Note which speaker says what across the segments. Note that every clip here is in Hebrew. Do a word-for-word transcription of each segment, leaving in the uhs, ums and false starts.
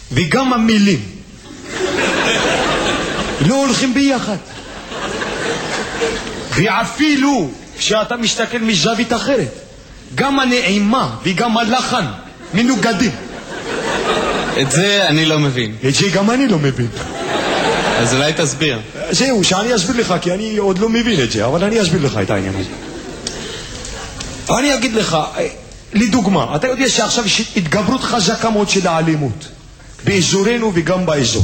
Speaker 1: וגם המילים לא הולכים ביחד. ואפילו כשאתה מסתכל מזווית אחרת, גם הנעימה וגם הלחן מנוגדים.
Speaker 2: את זה אני לא מבין.
Speaker 1: את זה גם אני לא מבין.
Speaker 2: אז אולי תסביר.
Speaker 1: זהו, שאני אסביר לך, כי אני עוד לא מבין את זה, אבל אני אסביר לך את העניין הזה. אני אגיד לך, לדוגמה, אתה יודע שעכשיו יש התגברות חזקה מאוד של האלימות באזורנו וגם באזור.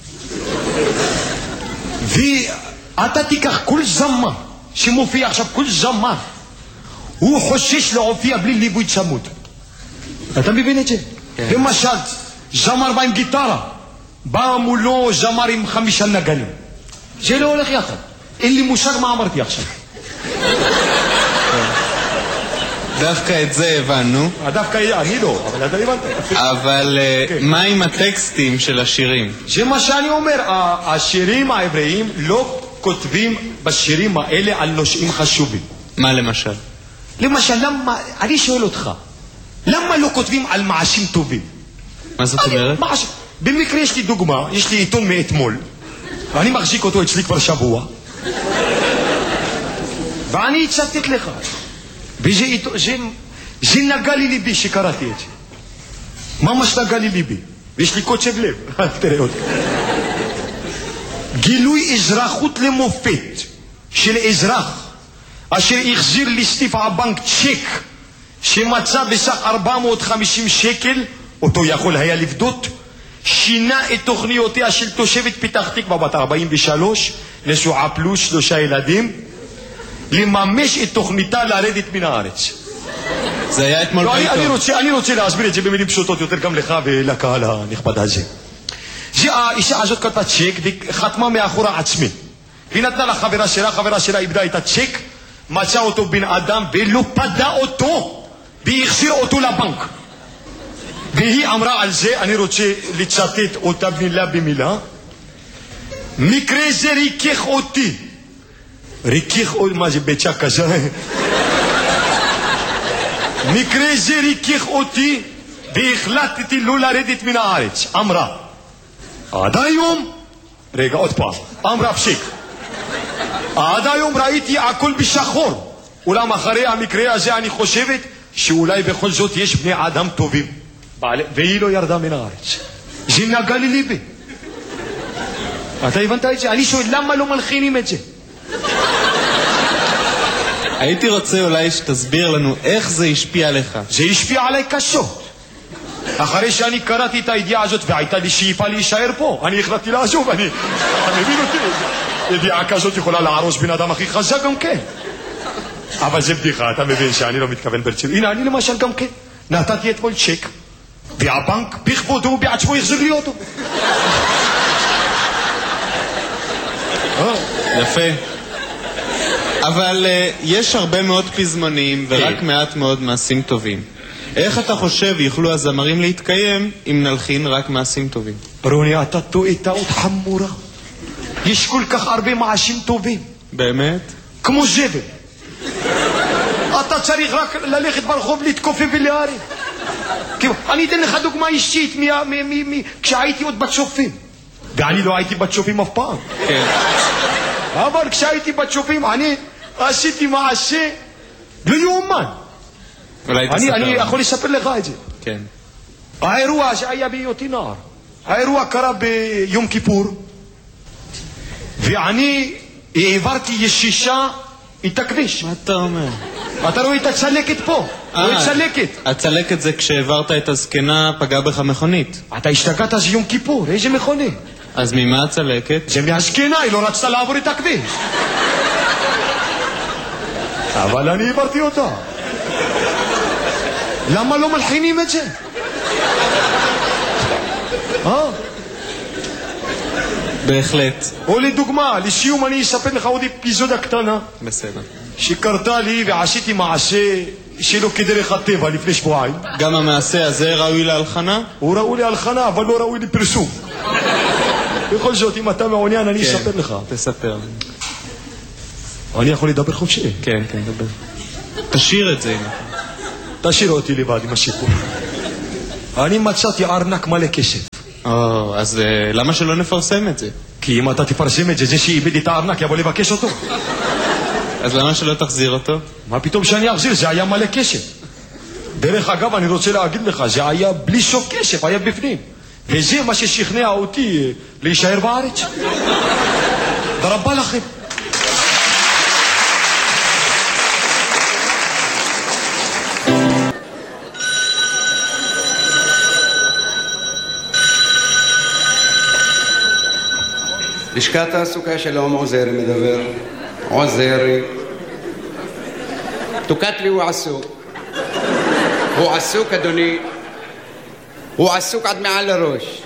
Speaker 1: ואתה תיקח כל זמר שמופיע עכשיו, כל זמר הוא חושש להופיע בלי ליווי צמוד. אתה מבין את זה? למשל, זמר בא עם גיטרה, בא מולו זמר עם חמישה נגנים. זה לא הולך יחד. אין לי מושג מה אמרתי עכשיו.
Speaker 2: דווקא את זה הבנו.
Speaker 1: דווקא אני לא, אבל אתה הבנת.
Speaker 2: אבל מה עם הטקסטים של השירים?
Speaker 1: זה מה שאני אומר, השירים העבריים לא כותבים בשירים האלה על נושאים חשובים.
Speaker 2: מה למשל?
Speaker 1: למשל, למה, אני שואל אותך, למה לא כותבים על מעשים טובים?
Speaker 2: מה זאת אומרת?
Speaker 1: במקרה יש לי דוגמה, יש לי עיתון מאתמול, ואני מחזיק אותו אצלי כבר שבוע, ואני הצטט לך, וזה זה, זה נגע לי ליבי שקראתי את זה. ממש נגע לי ליבי, ויש לי קוצב לב. תראה עוד. גילוי אזרחות למופת של אזרח אשר החזיר לסניף הבנק צ'ק שמצא בסך ארבע מאות וחמישים שקל, אותו יכול היה לפדות, שינה את תוכניותיה של תושבת פתח תקווה בת ארבעים ושלוש, נשואה פלוס שלושה ילדים, לממש את תוכניתה לרדת מן הארץ.
Speaker 2: זה היה אתמול
Speaker 1: לא,
Speaker 2: בעיתון.
Speaker 1: אני, אני, רוצה, אני רוצה להסביר את זה במילים פשוטות יותר גם לך ולקהל הנכבד הזה. זה האישה הזאת כתבה צ'ק וחתמה מאחורה עצמי. היא נתנה לחברה שלה, חברה שלה איבדה את הצ'ק, מצא אותו בן אדם ולא פדה אותו, והחזיר אותו לבנק. והיא אמרה על זה, אני רוצה לצטט אותה מילה במילה, מקרה זה ריכך אותי. ריכך אותי, מה זה ביצה כזה? מקרה זה ריכך אותי והחלטתי לא לרדת מן הארץ. אמרה, עד היום, רגע עוד פעם, אמרה פסיק, עד היום ראיתי הכל בשחור, אולם אחרי המקרה הזה אני חושבת שאולי בכל זאת יש בני אדם טובים, והיא לא ירדה מן הארץ. זה נגע לי ליבי. אתה הבנת את זה? אני שואל למה לא מלחינים את זה?
Speaker 2: הייתי רוצה אולי שתסביר לנו איך זה השפיע עליך.
Speaker 1: זה השפיע עליי קשות. אחרי שאני קראתי את הידיעה הזאת והייתה לי שאיפה להישאר פה, אני החלטתי לעזוב. אני, אתה מבין אותי? ידיעה כזאת יכולה להרוס בן אדם הכי חזק גם כן. אבל זה בדיחה, אתה מבין שאני לא מתכוון ברצינות. הנה, אני למשל גם כן נתתי אתמול צ'ק, והבנק בכבודו בעצמו יחזיר לי אותו.
Speaker 2: יפה. אבל uh, יש הרבה מאוד פזמונים ורק מעט מאוד מעשים טובים. איך אתה חושב יוכלו הזמרים להתקיים אם נלחין רק מעשים טובים?
Speaker 1: רוני, אתה טועה טעות חמורה. יש כל כך הרבה מעשים טובים.
Speaker 2: באמת?
Speaker 1: כמו זבל. אתה צריך רק ללכת ברחוב להתכופף ולהרים. אני אתן לך דוגמה אישית כשהייתי עוד בצופים, ואני לא הייתי בצופים אף פעם.
Speaker 2: כן.
Speaker 1: אבל כשהייתי בצופים אני עשיתי מעשה לא יאומן. אני, אני יכול לספר לך את זה.
Speaker 2: כן.
Speaker 1: האירוע שהיה בהיותי נער, האירוע קרה ביום כיפור, ואני העברתי ישישה את הכביש.
Speaker 2: מה אתה אומר?
Speaker 1: אתה רואה את הצלקת פה, רואה את צלקת.
Speaker 2: הצלקת זה כשהעברת את הזקנה פגע בך מכונית.
Speaker 1: אתה השתגעת, זה יום כיפור, איזה מכונית?
Speaker 2: אז ממה הצלקת?
Speaker 1: זה מהזקנה, היא לא רצתה לעבור את הכביש. אבל אני העברתי אותה. למה לא מלחינים את זה? אה?
Speaker 2: בהחלט.
Speaker 1: או לדוגמה, לסיום אני אספר לך עוד אפיזודה קטנה.
Speaker 2: בסדר.
Speaker 1: שקרתה לי ועשיתי מעשה שלא כדרך הטבע לפני שבועיים.
Speaker 2: גם המעשה הזה ראוי להלחנה?
Speaker 1: הוא ראוי להלחנה, אבל לא ראוי לפרסום. בכל זאת, אם אתה מעוניין, אני אספר לך.
Speaker 2: תספר.
Speaker 1: אני יכול לדבר חופשי?
Speaker 2: כן, כן, דבר. תשאיר את זה.
Speaker 1: תשאיר אותי לבד עם הסיפור. אני מצאתי ארנק מלא כסף.
Speaker 2: או, אז למה שלא נפרסם את זה?
Speaker 1: כי אם אתה תפרסם את זה, זה שאיבד את הארנק יבוא לבקש אותו.
Speaker 2: אז למה שלא תחזיר אותו?
Speaker 1: מה פתאום שאני אחזיר? זה היה מלא קשב. דרך אגב, אני רוצה להגיד לך, זה היה בלי שוק קשב, היה בפנים. וזה מה ששכנע אותי להישאר בארץ. ברבה לכם.
Speaker 3: לשכת תעסוקה שלום, עוזרי מדבר. עוזרי. תוקת לי הוא עסוק. הוא עסוק, אדוני. הוא עסוק עד מעל הראש.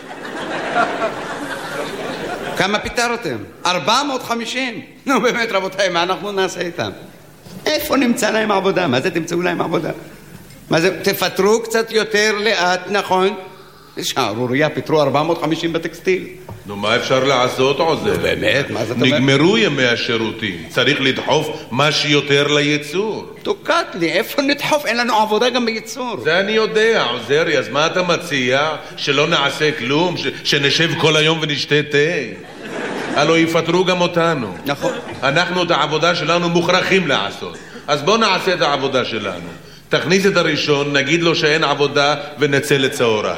Speaker 3: כמה פיטרתם? ארבע מאות וחמישים. נו באמת רבותיי, מה אנחנו נעשה איתם? איפה נמצא להם עבודה? מה זה תמצאו להם עבודה? מה זה? תפטרו קצת יותר לאט, נכון? שערוריה, פיטרו ארבע מאות וחמישים בטקסטיל.
Speaker 4: נו, מה אפשר לעשות, עוזר?
Speaker 3: באמת, מה זאת אומרת?
Speaker 4: נגמרו ימי השירותים. צריך לדחוף מה שיותר לייצור.
Speaker 3: תוקת לי, איפה נדחוף? אין לנו עבודה גם בייצור.
Speaker 4: זה אני יודע, עוזרי, אז מה אתה מציע? שלא נעשה כלום? ש- שנשב כל היום ונשתה תה? הלוא יפטרו גם אותנו.
Speaker 3: נכון.
Speaker 4: אנחנו את העבודה שלנו מוכרחים לעשות. אז בוא נעשה את העבודה שלנו. תכניס את הראשון, נגיד לו שאין עבודה ונצא לצהריים.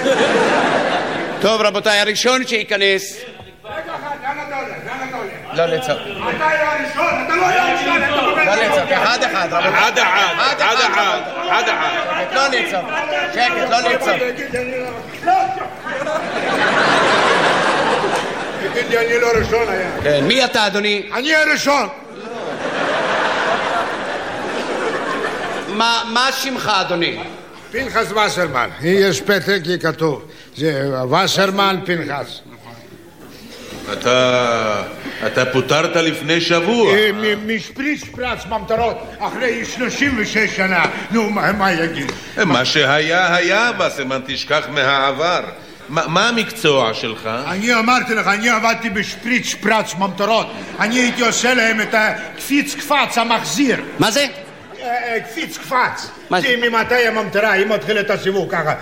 Speaker 3: טוב רבותיי, הראשון שייכנס.
Speaker 5: רגע אחד, לאן אתה הולך? לאן אתה הולך?
Speaker 3: לא לצעוק.
Speaker 5: אתה הראשון, אתה לא הראשון, אתה בבית.
Speaker 3: לא לצעוק, אחד אחד רבותיי.
Speaker 4: אחד אחד, אחד אחד, אחד אחד.
Speaker 3: לא לצעוק, שקט, לא לצעוק.
Speaker 5: תגיד לי, אני לא ראשון היה.
Speaker 3: כן, מי אתה אדוני?
Speaker 5: אני הראשון.
Speaker 3: מה שמך אדוני?
Speaker 5: פנחס וסרמן. יש פתק, כי כתוב. זה וסרמן פנחס.
Speaker 4: אתה... אתה פוטרת לפני שבוע.
Speaker 5: משפריץ שפרץ ממטרות אחרי שלושים ושש שנה. נו, מה יגיד?
Speaker 4: מה שהיה היה, וסרמן, תשכח מהעבר. מה המקצוע שלך?
Speaker 5: אני אמרתי לך, אני עבדתי בשפריץ שפרץ ממטרות. אני הייתי עושה להם את הקפיץ קפץ המחזיר.
Speaker 3: מה זה?
Speaker 5: קפיץ קפץ. זה ממתי הממטרה, היא מתחילה את הסיבוב ככה.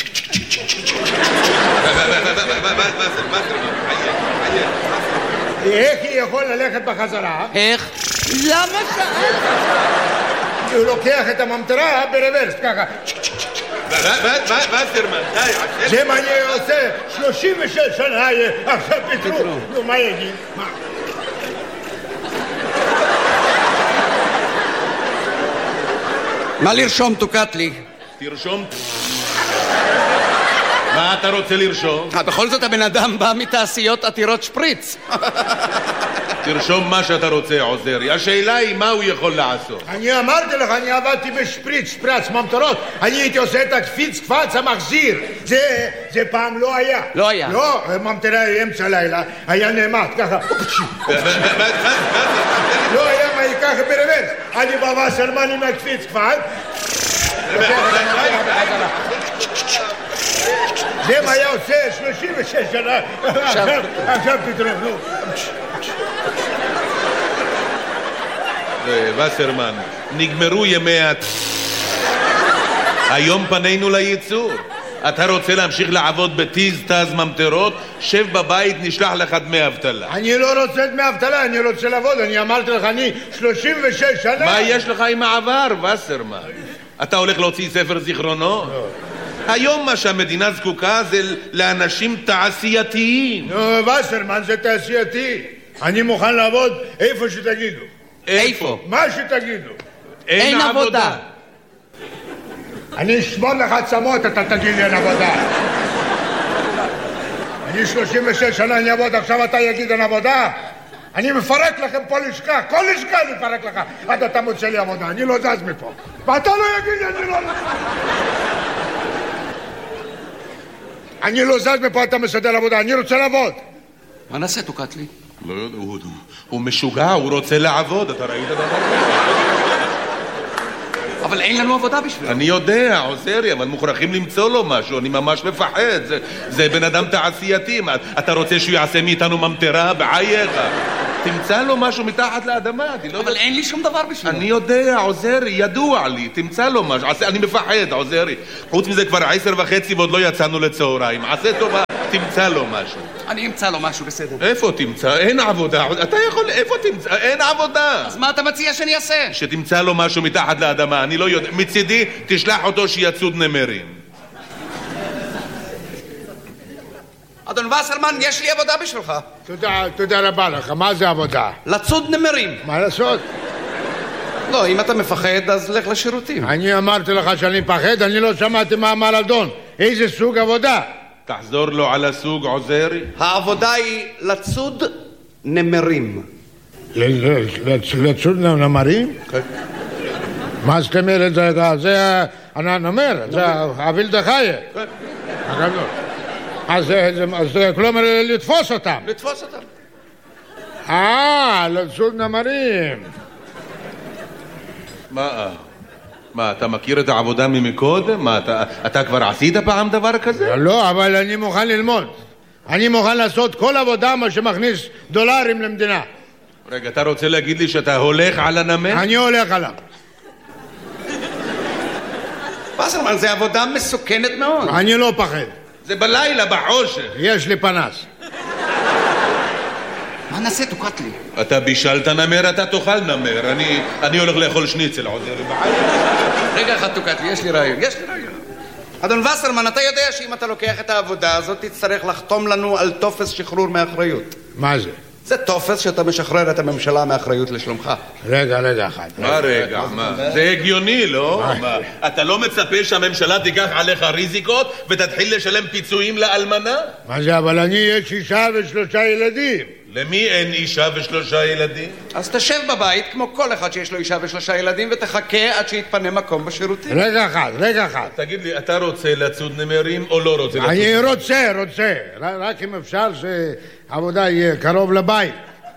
Speaker 5: איך היא יכול ללכת בחזרה?
Speaker 3: איך? למה שאלת?
Speaker 5: הוא לוקח את הממטרה ברוורס ככה.
Speaker 4: וסרמן, די.
Speaker 5: זה מה אני עושה שלושים ושש שנה, עכשיו פיטרו. נו, מה יגיד? מה?
Speaker 3: מה לרשום תוקת לי?
Speaker 4: תרשום. מה אתה רוצה לרשום?
Speaker 3: בכל זאת הבן אדם בא מתעשיות עתירות שפריץ.
Speaker 4: תרשום מה שאתה רוצה, עוזרי. השאלה היא מה הוא יכול לעשות.
Speaker 5: אני אמרתי לך, אני עבדתי בשפריץ, שפרץ, ממטרות. אני הייתי עושה את הקפיץ, קפץ, המחזיר. זה, זה פעם לא היה.
Speaker 3: לא היה.
Speaker 5: לא, ממטרה אמצע לילה, היה נעמד, ככה. לא היה מה ייקח ברוורס. אני בא וסרמן עם הקפיץ, קפץ. זה מה היה עושה שלושים ושש שנה. עכשיו פתרון, נו.
Speaker 4: וסרמן, נגמרו ימי ה... היום פנינו לייצור. אתה רוצה להמשיך לעבוד בטיז תז ממטרות? שב בבית, נשלח לך דמי אבטלה.
Speaker 5: אני לא רוצה דמי אבטלה, אני רוצה לעבוד. אני אמרתי לך, אני שלושים ושש שנה.
Speaker 4: מה יש לך עם העבר, וסרמן? אתה הולך להוציא ספר זיכרונות? לא. היום מה שהמדינה זקוקה זה לאנשים תעשייתיים.
Speaker 5: נו, וסרמן זה תעשייתי. אני מוכן לעבוד איפה שתגידו.
Speaker 4: איפה?
Speaker 5: מה שתגידו.
Speaker 3: אין עבודה.
Speaker 5: אני אשמור לך עצמות, אתה תגיד לי אין עבודה. אני שלושים ושש שנה אני אעבוד, עכשיו אתה יגיד אין עבודה? אני מפרק לכם פה לשכה, כל לשכה אני מפרק לך עד אתה מוצא לי עבודה, אני לא זז מפה. ואתה לא יגיד לי, אני לא... אני לא זז מפה, אתה מסדר עבודה, אני רוצה לעבוד.
Speaker 3: מה נעשה, תוקת לי?
Speaker 4: לא יודע, הוא, הוא משוגע, הוא רוצה לעבוד, אתה ראית דבר?
Speaker 3: אבל אין לנו עבודה בשבילו.
Speaker 4: אני יודע, עוזרי, אבל מוכרחים למצוא לו משהו, אני ממש מפחד, זה, זה בן אדם תעשייתי, אתה רוצה שהוא יעשה מאיתנו ממטרה בחייך? תמצא לו משהו מתחת לאדמה. לא
Speaker 3: אבל אין לי שום דבר בשבילו.
Speaker 4: אני יודע, עוזרי, ידוע לי, תמצא לו משהו, אני מפחד, עוזרי. חוץ מזה כבר עשר וחצי ועוד לא יצאנו לצהריים, עשה טובה. תמצא לו משהו.
Speaker 3: אני אמצא לו משהו, בסדר.
Speaker 4: איפה תמצא? אין עבודה. אתה יכול... איפה תמצא? אין עבודה.
Speaker 3: אז מה אתה מציע שאני אעשה?
Speaker 4: שתמצא לו משהו מתחת לאדמה, אני לא יודע. מצידי, תשלח אותו שיצוד נמרים.
Speaker 3: אדון וסרמן, יש לי עבודה בשבילך.
Speaker 5: תודה, תודה רבה לך. מה זה עבודה?
Speaker 3: לצוד נמרים.
Speaker 5: מה לעשות?
Speaker 3: לא, אם אתה מפחד, אז לך לשירותים.
Speaker 5: אני אמרתי לך שאני מפחד, אני לא שמעתי מה אמר אדון. איזה סוג עבודה?
Speaker 4: תחזור לו על הסוג, עוזרי.
Speaker 3: העבודה היא לצוד נמרים.
Speaker 5: לצוד נמרים? מה זאת אומרת? זה הנמר, זה הווילדה חיה. אז כלומר לתפוס אותם.
Speaker 3: לתפוס אותם.
Speaker 5: אה, לצוד נמרים.
Speaker 4: מה? מה, אתה מכיר את העבודה ממקודם? מה, אתה, אתה כבר עשית פעם דבר כזה?
Speaker 5: לא, אבל אני מוכן ללמוד. אני מוכן לעשות כל עבודה מה שמכניס דולרים למדינה.
Speaker 4: רגע, אתה רוצה להגיד לי שאתה הולך על הנמר?
Speaker 5: אני הולך עליו.
Speaker 3: וסרמן, זה עבודה מסוכנת מאוד.
Speaker 5: אני לא פחד.
Speaker 4: זה בלילה, בחושך.
Speaker 5: יש לי פנס.
Speaker 3: מה נעשה? תוקעת לי.
Speaker 4: אתה בישלת נמר, אתה תאכל נמר. אני, אני הולך לאכול שניצל, עוזרי.
Speaker 3: רגע אחד תוקעת לי, יש לי רעיון, יש לי רעיון. אדון וסרמן, אתה יודע שאם אתה לוקח את העבודה הזאת, תצטרך לחתום לנו על טופס שחרור מאחריות.
Speaker 5: מה זה?
Speaker 3: זה טופס שאתה משחרר את הממשלה מאחריות לשלומך.
Speaker 5: רגע, רגע אחד.
Speaker 4: מה רגע? מה? זה הגיוני, לא? מה? אתה לא מצפה שהממשלה תיקח עליך ריזיקות ותתחיל לשלם פיצויים לאלמנה?
Speaker 5: מה זה? אבל אני יש אישה ושלושה ילדים.
Speaker 4: למי אין אישה ושלושה ילדים?
Speaker 3: אז תשב בבית כמו כל אחד שיש לו אישה ושלושה ילדים ותחכה עד שיתפנה מקום בשירותים.
Speaker 5: רגע אחד, רגע אחד.
Speaker 4: תגיד לי, אתה רוצה לצוד נמרים או לא רוצה לצוד
Speaker 5: אני
Speaker 4: נמרים?
Speaker 5: רוצה, רוצה. רק אם אפשר שהעבודה יהיה קרוב לבית.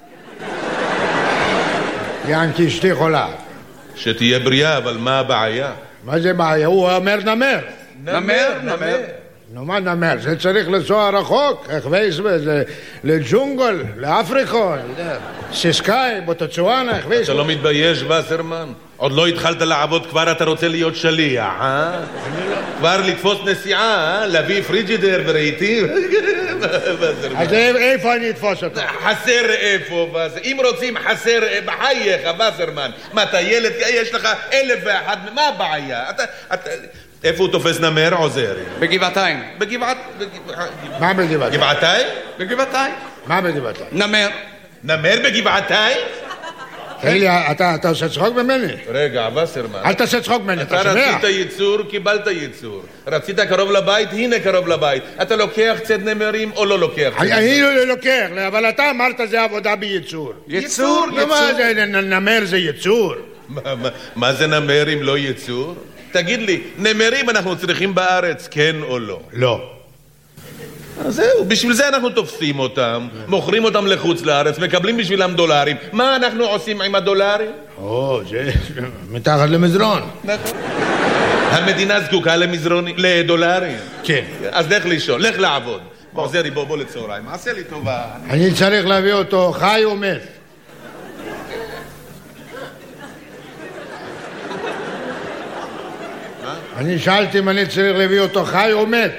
Speaker 5: יענקי אשתי חולה.
Speaker 4: שתהיה בריאה, אבל מה הבעיה?
Speaker 5: מה זה בעיה? הוא אומר נמר.
Speaker 3: נמר, נמר.
Speaker 5: נו מה נמר? זה צריך לנסוע רחוק, איך וייס בזה, לג'ונגל, לאפריקון, סיסקאי, בוטצואנה, איך וייס.
Speaker 4: אתה לא מתבייש, וסרמן? עוד לא התחלת לעבוד, כבר אתה רוצה להיות שליח, אה? כבר לתפוס נסיעה, אה? להביא פריג'ידר ורהיטים?
Speaker 5: אז איפה אני אתפוס אותו?
Speaker 4: חסר איפה, אם רוצים חסר בחייך, וסרמן. מה, אתה ילד, יש לך אלף ואחד, מה הבעיה? איפה הוא תופס נמר, עוזרי?
Speaker 3: בגבעתיים.
Speaker 4: בגבעת...
Speaker 5: מה בגבעתיים?
Speaker 4: גבעתיים?
Speaker 3: בגבעתיים.
Speaker 5: מה בגבעתיים?
Speaker 3: נמר.
Speaker 4: נמר בגבעתיים?
Speaker 5: תגיד לי, אתה עושה צחוק ממני?
Speaker 4: רגע, וסרמן.
Speaker 5: אל תעשה צחוק ממני, אתה
Speaker 4: אתה
Speaker 5: שומע?
Speaker 4: רצית ייצור, קיבלת ייצור. רצית קרוב לבית, הנה קרוב לבית. אתה לוקח צד נמרים או לא לוקח צד נמרים?
Speaker 5: אני לא לוקח, אבל אתה אמרת זה עבודה בייצור.
Speaker 3: ייצור,
Speaker 5: נו מה זה, נמר זה ייצור.
Speaker 4: מה זה נמר אם לא ייצור? תגיד לי, נמרים אנחנו צריכים בארץ, כן או לא?
Speaker 5: לא.
Speaker 4: אז זהו, בשביל זה אנחנו תופסים אותם, מוכרים אותם לחוץ לארץ, מקבלים בשבילם דולרים. מה אנחנו עושים עם הדולרים?
Speaker 5: או, זה מתחת למזרון.
Speaker 4: נכון. המדינה זקוקה למזרונים, לדולרים.
Speaker 5: כן.
Speaker 4: אז לך לישון, לך לעבוד. עוזרי, בוא, בוא לצהריים. עשה לי טובה.
Speaker 5: אני צריך להביא אותו חי או מת. אני שאלתי אם אני צריך להביא אותו חי או מת.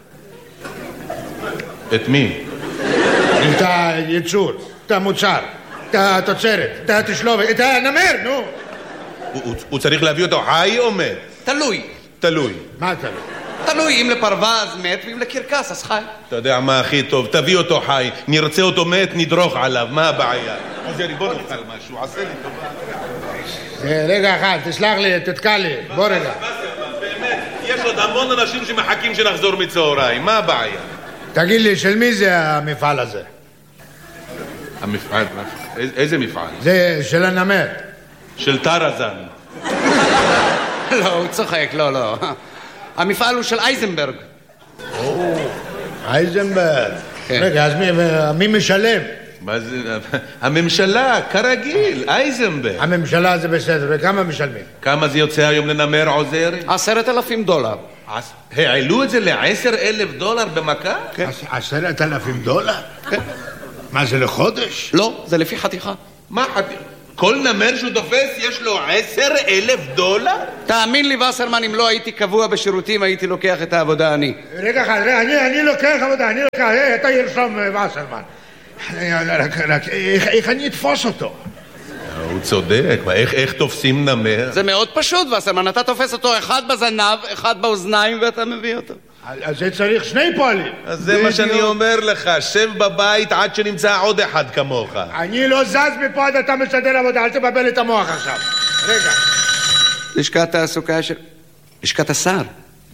Speaker 4: את מי?
Speaker 5: את הייצור, את המוצר, את התוצרת, את התשלובת, את הנמר, נו.
Speaker 4: הוא צריך להביא אותו חי או מת?
Speaker 3: תלוי.
Speaker 4: תלוי.
Speaker 5: מה תלוי?
Speaker 3: תלוי, אם לפרווה אז מת, ואם לקרקס אז חי.
Speaker 4: אתה יודע מה הכי טוב? תביא אותו חי, נרצה אותו מת, נדרוך עליו, מה הבעיה? עוזרי, בוא נאכל משהו, עשה לי טובה.
Speaker 5: רגע אחד, תסלח לי, תתקע לי, בוא רגע.
Speaker 4: באמת, יש עוד המון אנשים שמחכים שנחזור מצהריים, מה הבעיה?
Speaker 5: תגיד לי, של מי זה המפעל הזה?
Speaker 4: המפעל? איזה מפעל?
Speaker 5: זה של הנמר.
Speaker 4: של טרזן.
Speaker 3: לא, הוא צוחק, לא, לא. המפעל הוא של אייזנברג.
Speaker 5: או, אייזנברג.
Speaker 3: כן.
Speaker 5: רגע, אז מי, מי משלם?
Speaker 4: מה זה? הממשלה, כרגיל, אייזנברג.
Speaker 5: הממשלה זה בסדר, וכמה משלמים?
Speaker 4: כמה זה יוצא היום לנמר, עוזרי?
Speaker 3: עשרת אלפים דולר.
Speaker 4: העלו את זה לעשר אלף דולר במכה?
Speaker 5: כן. עשרת אלפים דולר?
Speaker 3: כן.
Speaker 5: מה זה לחודש?
Speaker 3: לא, זה לפי חתיכה.
Speaker 4: מה חתיכה? כל נמר שהוא תופס יש לו עשר אלף דולר?
Speaker 3: תאמין לי, וסרמן, אם לא הייתי קבוע בשירותים, הייתי לוקח את העבודה אני.
Speaker 5: רגע אחד, רגע, אני, אני לוקח עבודה, אני לוקח, אה, אתה ירשום וסרמן. רק, רק, איך, איך אני אתפוס אותו?
Speaker 4: הוא צודק, מה, איך, איך תופסים נמר?
Speaker 3: זה מאוד פשוט, וסרמן, אתה תופס אותו אחד בזנב, אחד באוזניים, ואתה מביא אותו.
Speaker 5: אז זה צריך שני פועלים.
Speaker 4: אז זה מה שאני אומר לך, שב בבית עד שנמצא עוד אחד כמוך.
Speaker 5: אני לא זז מפה עד אתה מסדר עבודה, אל תבבל את המוח עכשיו. רגע.
Speaker 3: לשכת תעסוקה של... לשכת השר.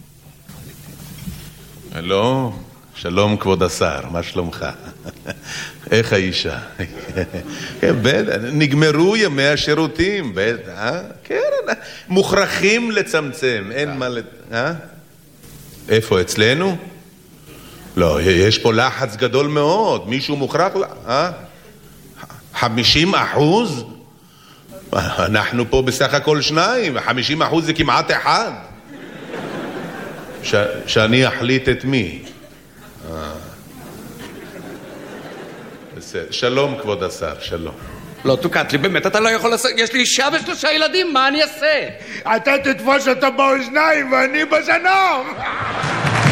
Speaker 4: לא, שלום כבוד השר, מה שלומך? איך האישה? כן, בטח, נגמרו ימי השירותים, בטח, כן, מוכרחים לצמצם, אין מה לת... אה? איפה, אצלנו? לא, יש פה לחץ גדול מאוד, מישהו מוכרח, אה? חמישים אחוז? אנחנו פה בסך הכל שניים, חמישים אחוז זה כמעט אחד. ש... שאני אחליט את מי? אה. בסדר, שלום כבוד השר, שלום.
Speaker 3: לא תוקעת לי, באמת אתה לא יכול לעשות, יש לי אישה ושלושה ילדים, מה אני אעשה?
Speaker 5: אתה תתפוס אותו באוזניים ואני בזנב.